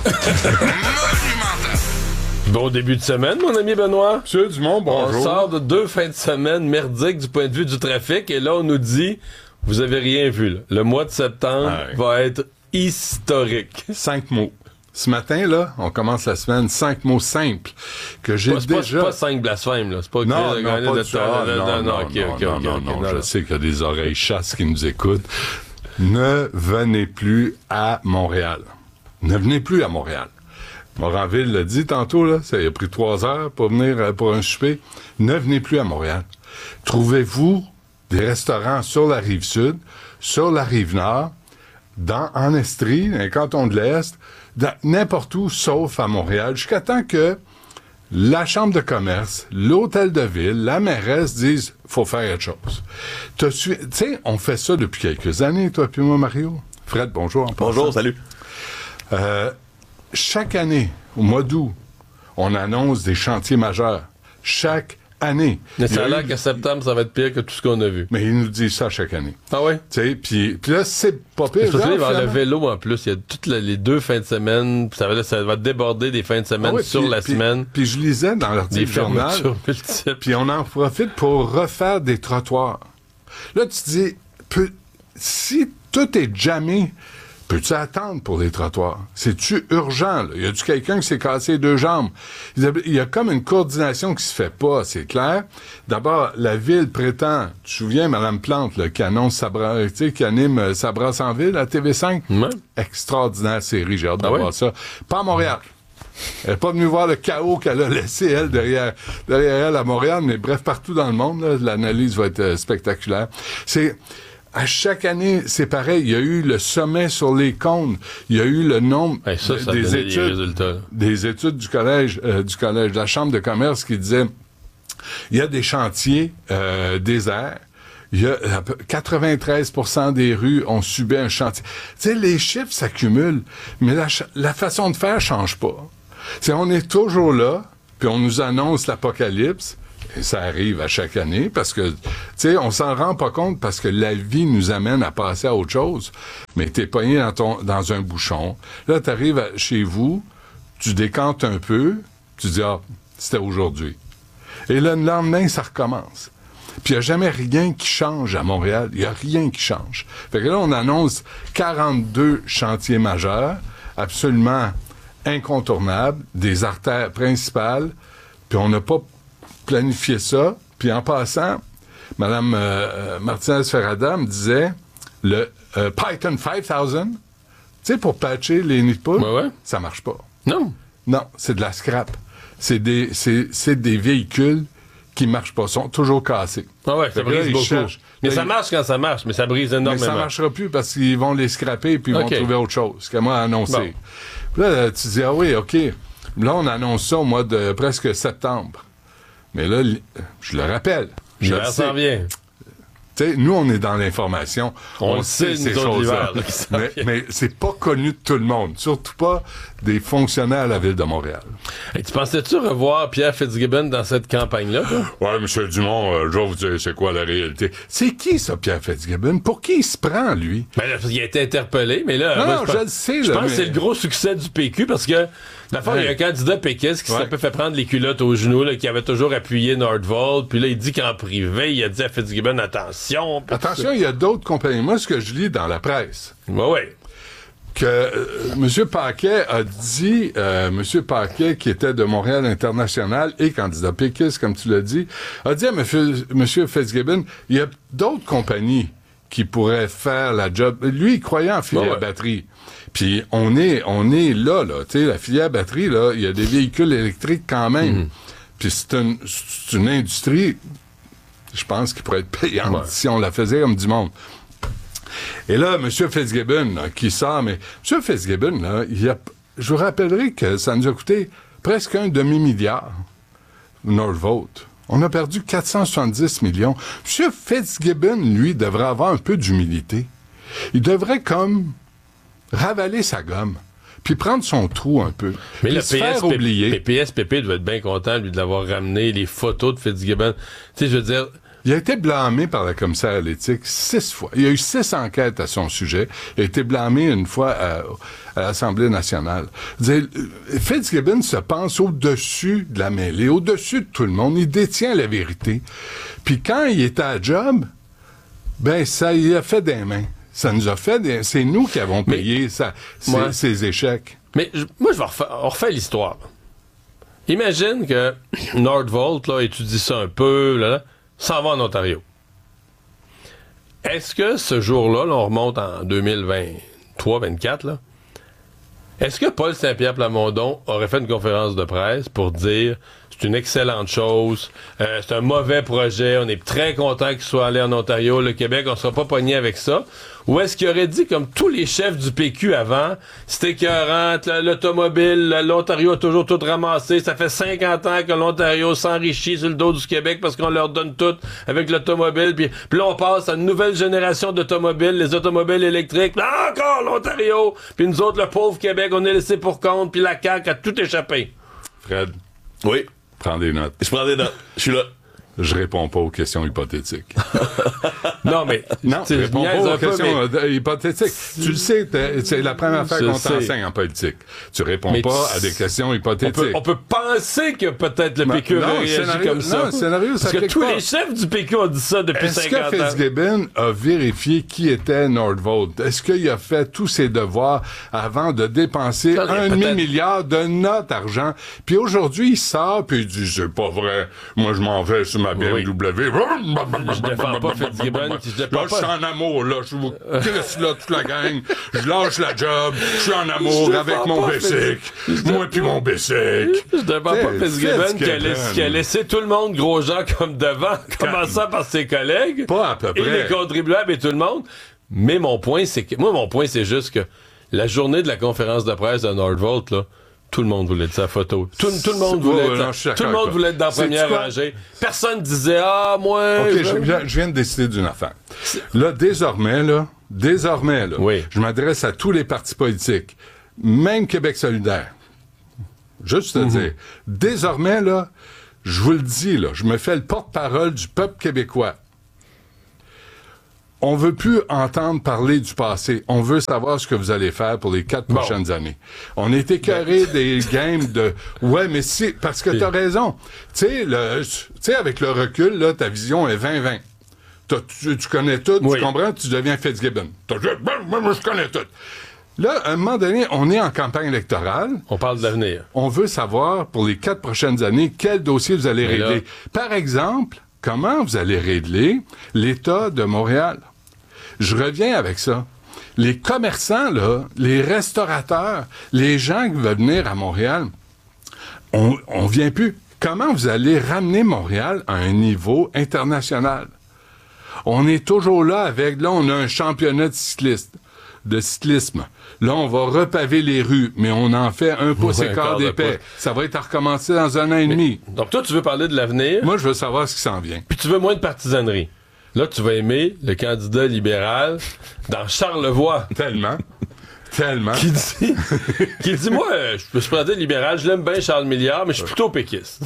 Bon début de semaine, mon ami Benoît. Monsieur Dumont, bonjour. On sort de deux fins de semaine merdiques du point de vue du trafic et là, on nous dit, vous avez rien vu, là. Le mois de septembre ah oui. va être historique. Cinq mots. Ce matin, là, on commence la semaine, cinq mots simples que j'ai c'est déjà... Pas, c'est pas cinq blasphèmes, là. C'est pas... Non, que non, pas de de ça. Non, non, non, non, okay, non, okay, non, okay, non, okay, non, non, je non. sais qu'il y a des oreilles chasses qui nous écoutent. Ne venez plus à Montréal. Ne venez plus à Montréal. Moranville l'a dit tantôt, là, ça a pris trois heures pour venir pour un souper. Ne venez plus à Montréal. Trouvez-vous des restaurants sur la rive sud, sur la rive nord, dans, en Estrie, dans les cantons de l'Est, dans, n'importe où, sauf à Montréal, jusqu'à temps que la chambre de commerce, l'hôtel de ville, la mairesse disent « faut faire autre chose ». Tu sais, on fait ça depuis quelques années, toi puis moi, Mario. Fred, bonjour. Bonjour, salut. Euh, chaque année, au mois d'août, on annonce des chantiers majeurs. Chaque année. Mais ça a l'air qu'à septembre, ça va être pire que tout ce qu'on a vu. Mais ils nous disent ça chaque année. Ah oui? Tu sais, puis là, c'est pas pire. Surtout, il va y avoir le vélo en plus. Il y a toutes les deux fins de semaine. Ça va, ça va déborder des fins de semaine ah oui, sur pis, la pis, semaine. Puis je lisais dans l'article du journal. Puis on en profite pour refaire des trottoirs. Là, tu te dis, peu, si tout est jamais... Peux-tu attendre pour les trottoirs? C'est-tu urgent, là? Y a-tu quelqu'un qui s'est cassé les deux jambes? Il y a comme une coordination qui se fait pas, c'est clair. D'abord, la ville prétend, tu te souviens, Mme Plante, là, qui annonce sa bra... tu sais, qui anime sa brasse en ville à T V cinq? Ouais. Extraordinaire série, j'ai hâte de ah voir oui? ça. Pas à Montréal. Elle n'est pas venue voir le chaos qu'elle a laissé, elle, derrière, derrière elle à Montréal, mais bref, partout dans le monde, là, l'analyse va être euh, spectaculaire. C'est... À chaque année, c'est pareil. Il y a eu le sommet sur les cônes. Il y a eu le nombre hey, ça, ça des études, des études du collège, euh, du collège de la chambre de commerce qui disait il y a des chantiers euh, déserts. Il y a quatre-vingt-treize pour cent des rues ont subi un chantier. Tu sais, les chiffres s'accumulent, mais la, la façon de faire change pas. C'est on est toujours là, puis on nous annonce l'apocalypse. Et ça arrive à chaque année parce que, tu sais, on s'en rend pas compte parce que la vie nous amène à passer à autre chose. Mais t'es pogné dans ton, dans un bouchon. Là, t'arrives à, chez vous, tu décantes un peu, tu dis, ah, c'était aujourd'hui. Et là, le lendemain, ça recommence. Puis il n'y a jamais rien qui change à Montréal. Il n'y a rien qui change. Fait que là, on annonce quarante-deux chantiers majeurs, absolument incontournables, des artères principales, puis on n'a pas planifié ça. Puis en passant, Mme euh, Martinez-Ferrada me disait, le euh, Python cinq mille, tu sais, pour patcher les nids de poule, ouais, ouais. ça marche pas. Non. Non, c'est de la scrap. C'est des, c'est, c'est des véhicules qui marchent pas, sont toujours cassés. Ah ouais, ça brise là, beaucoup. Cherchent, mais là, ça marche quand ça marche, mais ça brise énormément. Mais ça marchera plus parce qu'ils vont les scraper et puis ils okay. vont trouver autre chose. Comme moi annoncé. Bon. Là, tu dis, ah oui, OK. Là, on annonce ça au mois de presque septembre. Mais là, je le rappelle. Je l'hiver s'en vient. Tu sais, nous, on est dans l'information. On, on sait, sait ces choses-là. Là, mais, mais c'est pas connu de tout le monde. Surtout pas des fonctionnaires à la Ville de Montréal. Hey, tu pensais-tu revoir Pierre Fitzgibbon dans cette campagne-là? Oui, M. Dumont, euh, je vais vous dire c'est quoi la réalité. C'est qui, ça, Pierre Fitzgibbon? Pour qui il se prend, lui? Ben, là, il a été interpellé, mais là... Non, moi, non, je, je le sais. Je là, pense mais... que c'est le gros succès du P Q, parce que, dans le fond, ouais. il y a un candidat péquiste qui ouais. s'est un peu fait prendre les culottes aux genoux, là, qui avait toujours appuyé Nordvolt, puis là, il dit qu'en privé, il a dit à Fitzgibbon, attention... Attention, il y a d'autres compagnies. Moi, ce que je lis dans la presse... Oui, oui. que euh, M. Paquet a dit, euh, M. Paquet, qui était de Montréal International et candidat péquiste, comme tu l'as dit, a dit à M. Fitzgibbon, il y a d'autres compagnies qui pourraient faire la job. Lui, il croyait en filière ouais. batterie. Puis on est, on est là, là. Tu sais, la filière batterie, là, il y a des véhicules électriques quand même. Mm-hmm. Puis c'est une, c'est une industrie, je pense, qui pourrait être payante ouais. si on la faisait comme du monde. Et là, M. Fitzgibbon, là, qui sort, mais M. Fitzgibbon, là, il a, je vous rappellerai que ça nous a coûté presque un demi-milliard, Nordvolt. On a perdu quatre cent soixante-dix millions. M. Fitzgibbon, lui, devrait avoir un peu d'humilité. Il devrait, comme, ravaler sa gomme, puis prendre son trou un peu, mais puis le se P S faire oublier. Le P S P P doit être bien content, lui, de l'avoir ramené, les photos de Fitzgibbon. Tu sais, je veux dire... Il a été blâmé par la commissaire à l'éthique six fois. Il y a eu six enquêtes à son sujet. Il a été blâmé une fois à, à l'Assemblée nationale. Fitzgibbon se pense au-dessus de la mêlée, au-dessus de tout le monde. Il détient la vérité. Puis quand il était à job, ben ça il a fait des mains. Ça nous a fait des... C'est nous qui avons payé mais, ça, moi, ses, ses échecs. Mais je, moi, je vais refaire, on refait l'histoire. Imagine que Nordvolt là, étudie ça un peu, là, là s'en va en Ontario. Est-ce que ce jour-là, là, on remonte en deux mille vingt-trois vingt-quatre, là, est-ce que Paul Saint-Pierre Plamondon aurait fait une conférence de presse pour dire c'est une excellente chose, euh, c'est un mauvais projet, on est très content qu'il soit allé en Ontario, le Québec, on sera pas pogné avec ça? Ou est-ce qu'il aurait dit, comme tous les chefs du P Q avant, c'était écœurant, l'automobile, l'Ontario a toujours tout ramassé, ça fait cinquante ans que l'Ontario s'enrichit sur le dos du Québec parce qu'on leur donne tout avec l'automobile, puis, puis là on passe à une nouvelle génération d'automobiles, les automobiles électriques, là encore l'Ontario, puis nous autres, le pauvre Québec, on est laissé pour compte, puis la C A Q a tout échappé. Fred. Oui. Prends des notes. Je prends des notes. Je suis là. Je réponds pas aux questions hypothétiques. non, mais... Non, je réponds pas aux questions mais... hypothétiques. Tu le sais, c'est la première fois qu'on t'enseigne en politique. Tu réponds mais pas à des questions hypothétiques. On peut, on peut penser que peut-être le P Q a réagi scénario, comme ça. Non, le scénario, ça Parce que tous pas. les chefs du P Q ont dit ça depuis Est-ce cinquante ans. Est-ce que Fitzgibbon a vérifié qui était Nordvolt? Est-ce qu'il a fait tous ses devoirs avant de dépenser ça, un demi-milliard de notre argent? Puis aujourd'hui, il sort puis il dit, c'est pas vrai. Moi, je m'en vais sur ma B M W. Oui. Je défends pas Fitzgibbon. Là, je suis en amour, là. Je vous crisse là toute la gang. Je lâche la job. Je suis en amour avec mon Bessic. Moi puis mon Bessic. Je défends pas Fitzgibbon qui a, laissé, qui a laissé tout le monde gros gens comme devant, commençant par ses collègues. Pas à peu près. Et les contribuables et tout le monde. Mais mon point, c'est que, moi, mon point, c'est juste que la journée de la conférence de presse de Nordvolt, là, tout le monde voulait être sa photo. Tout, tout le monde voulait être, non, tout le monde voulait être dans la première rangée. Personne disait, ah, moi. OK, je, je, je viens de décider d'une affaire. Là, désormais, là, désormais, là, oui. je m'adresse à tous les partis politiques, même Québec solidaire. Juste te mm-hmm. dire, désormais, là, je vous le dis, là, je me fais le porte-parole du peuple québécois. On veut plus entendre parler du passé. On veut savoir ce que vous allez faire pour les quatre bon. prochaines années. On est écœuré ben. des games de... Ouais, mais c'est... Parce que t'as raison. Tu sais, le... tu sais, avec le recul, là, ta vision est vingt vingt. Tu, tu connais tout, oui. tu comprends, tu deviens Fitzgibbon. T'as dit, je connais tout. Là, à un moment donné, on est en campagne électorale. On parle de l'avenir. On veut savoir, pour les quatre prochaines années, quel dossier vous allez mais régler. Là... Par exemple, comment vous allez régler l'État de Montréal? Je reviens avec ça. Les commerçants, là, les restaurateurs, les gens qui veulent venir à Montréal, on, on vient plus. Comment vous allez ramener Montréal à un niveau international? On est toujours là avec, là, on a un championnat de cyclistes, de cyclisme. Là, on va repaver les rues, mais on en fait un pouce et quart d'épais. Ça va être à recommencer dans un an et demi. Donc, toi, tu veux parler de l'avenir? Moi, je veux savoir ce qui s'en vient. Puis tu veux moins de partisanerie. Là, tu vas aimer le candidat libéral dans Charlevoix. Tellement. Tellement. Qui dit, qui dit moi, je peux se présenter libéral, je l'aime bien Charles Milliard, mais je suis plutôt péquiste.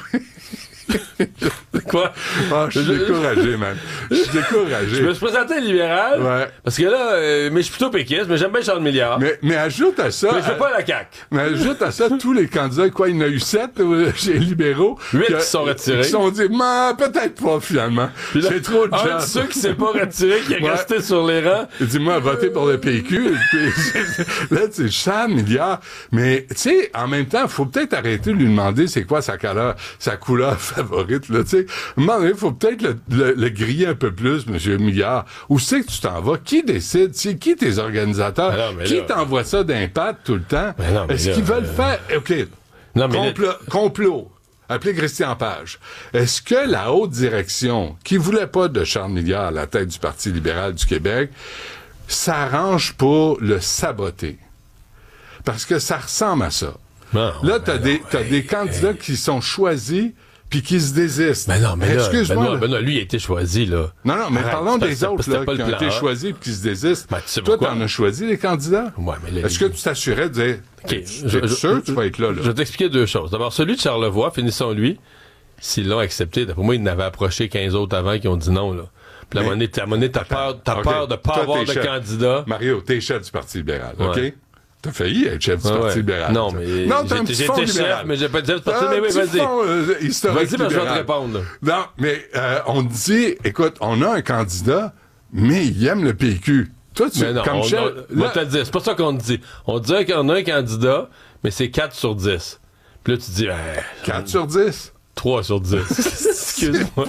Quoi? Ah, je suis découragé, man. Je suis découragé. Je me suis présenté libéral. Ouais. Parce que là, euh, mais je suis plutôt péquiste, mais j'aime bien Charles Milliard. Mais, mais ajoute à ça. Mais je fais pas la C A Q. Mais ajoute à ça tous les candidats, quoi, il y en a eu sept euh, chez les libéraux. Huit qui sont retirés. Ils se sont dit, mais peut-être pas, finalement. Là, c'est trop de gens. Un de ceux qui s'est pas retiré, qui est ouais. resté sur les rangs. Il dit, moi, voter pour le P Q. Là, tu sais, Charles Milliard. Mais, tu sais, en même temps, faut peut-être arrêter de lui demander c'est quoi sa couleur, sa couleur favorite, là, tu sais. Il faut peut-être le, le, le griller un peu plus, M. Milliard. Où c'est que tu t'en vas? Qui décide? C'est qui tes organisateurs? Non, qui là... t'envoie ça d'impact tout le temps? Non, Est-ce là, qu'ils veulent euh... faire... OK. Non, mais complot. Là... complot. Appelez Christian Page. Est-ce que la haute direction, qui voulait pas de Charles Milliard à la tête du Parti libéral du Québec, s'arrange pour le saboter? Parce que ça ressemble à ça. Non, là, t'as des, non, t'as hey, des candidats hey. qui sont choisis puis qui se désistent. Mais non, mais, mais là, excuse-moi. Ben non, ben non, lui, il a été choisi, là. Non, non, mais Arrête, parlons des autres, là, qui ont été choisis et qui se désistent. Ben, tu sais Toi, t'en as choisi, les candidats? Ouais, mais là, Est-ce il... que tu t'assurais de dire, okay, je, je, sûr que tu vas être là, là? Je vais t'expliquer deux choses. D'abord, celui de Charlevoix, finissons-lui. S'ils l'ont accepté, d'après moi, il n'avait approché quinze autres avant qui ont dit non, là. Puis mais... à un moment donné, t'as peur, t'as okay. peur de pas Toi, avoir de candidat. Mario, t'es chef du Parti libéral, OK? Ouais. T'as failli être chef du ouais, Parti libéral. Non, mais non, t'as un petit fond libéral. Chef, mais j'ai pas dit chef du Parti, mais oui, vas-y. Euh, vas-y, mais je vais te répondre. Non, mais euh, on dit, écoute, on a un candidat, mais il aime le P Q. Toi, tu, mais non, comme on, chef... On, là... te dire, c'est pas ça qu'on dit. On dit qu'on a un candidat, mais c'est quatre sur dix. Puis là, tu dis... Ben, quatre sur dix? trois sur dix. Excuse-moi.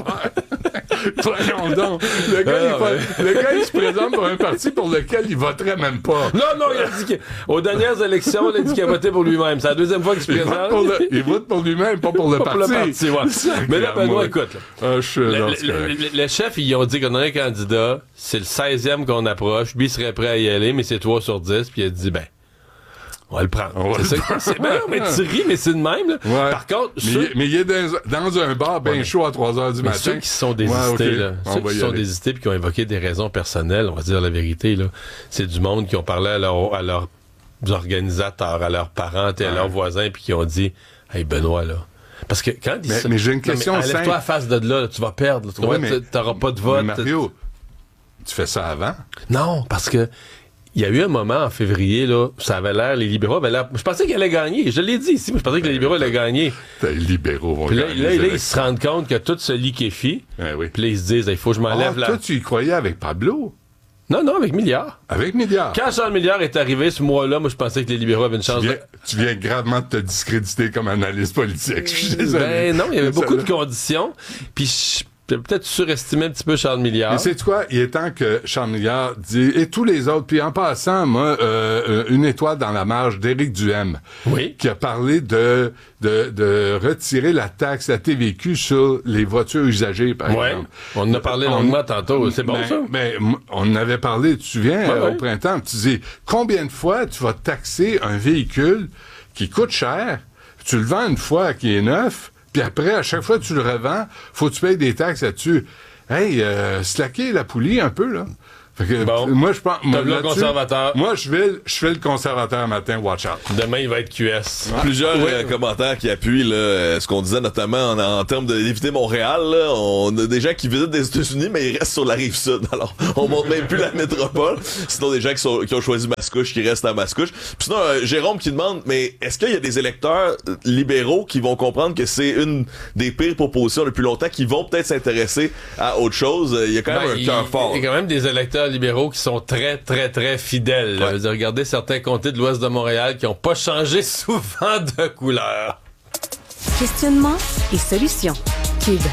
Voyons donc. Le gars, ah, il mais... le gars, il se présente pour un parti pour lequel il voterait même pas. Non, non, il a dit qu'aux dernières élections, il a dit qu'il a voté pour lui-même. C'est la deuxième fois qu'il se présente. Il vote, le... il vote pour lui-même, pas pour le pas parti. Pour le parti, ouais. Mais là, Benoît, écoute. Là. Ah, je suis le, le, le, le chef, ils ont dit qu'on a un candidat, c'est le seizième qu'on approche, lui, il serait prêt à y aller, mais c'est trois sur dix, puis il a dit, ben, on va le prendre. On va c'est le ça, prendre. C'est bien, mais tu ris, mais c'est de même. Là. Ouais. Par contre, mais, ceux... mais il est dans, dans un bar bien ouais. chaud à trois heures du mais matin. Ceux qui sont désistés, ouais, okay. là, ceux qui sont aller. désistés et qui ont évoqué des raisons personnelles, on va dire la vérité, là, c'est du monde qui ont parlé à, leur, à leurs organisateurs, à leurs parents et à ouais. leurs voisins, puis qui ont dit « Hey, Benoît, là... » Parce que quand ils mais, mais j'ai une question non, mais simple. Enlève-toi à face de là, là, tu vas perdre. Tu ouais, n'auras pas de vote. Mario, tu fais ça avant? Non, parce que il y a eu un moment en février, là, ça avait l'air, les libéraux avaient l'air... Je pensais qu'ils allaient gagner. Je l'ai dit ici, mais je pensais que les libéraux allaient gagner. Les libéraux vont puis là, gagner. Là, là ils se rendent compte que tout se liquéfie. Ben oui. Puis là, ils se disent, il faut que je m'enlève ah, là. Toi, tu y croyais avec Pablo? Non, non, avec Milliard. Avec Milliard. Quand Charles Milliard est arrivé ce mois-là, moi, je pensais que les libéraux avaient une chance. Tu viens, de... tu viens gravement de te discréditer comme analyste politique. Je suis désolé. Ben non, il y avait beaucoup de conditions. Puis je... J'ai peut-être surestimé un petit peu Charles Milliard. Mais c'est quoi? Il est temps que Charles Milliard dit, et tous les autres, puis en passant, moi, euh, une étoile dans la marge d'Éric Duhem, oui. qui a parlé de, de, de retirer la taxe, la T V Q sur les voitures usagées, par ouais. exemple. On en a parlé longuement on, tantôt, c'est bon ben, ça? Mais ben, on en avait parlé, tu te souviens, ouais, euh, ouais. au printemps, tu dis, combien de fois tu vas taxer un véhicule qui coûte cher, tu le vends une fois qui est neuf, puis après, à chaque fois que tu le revends, faut que tu payes des taxes là-dessus. Hey, euh, slacker la poulie un peu, là. Fait que, bon, moi, je pense. Moi, le conservateur. Moi, je fais, je fais le conservateur matin, watch out. Demain, il va être Q S. Ouais. Plusieurs ouais. euh, commentaires qui appuient là, ce qu'on disait notamment en, en termes d'éviter Montréal. Là, on a des gens qui visitent des États-Unis, mais ils restent sur la rive sud. Alors, on monte même plus la métropole. Sinon, des gens qui, sont, qui ont choisi Mascouche, qui restent à Mascouche. Puis sinon, euh, Jérôme qui demande, mais est-ce qu'il y a des électeurs libéraux qui vont comprendre que c'est une des pires propositions depuis longtemps, qui vont peut-être s'intéresser à autre chose? Il y a quand même ben, un cœur fort. Il y a quand même des électeurs libéraux qui sont très, très, très fidèles. Ouais. Là. Regardez certains comtés de l'ouest de Montréal qui n'ont pas changé souvent de couleur. Questionnement et solutions. Cube.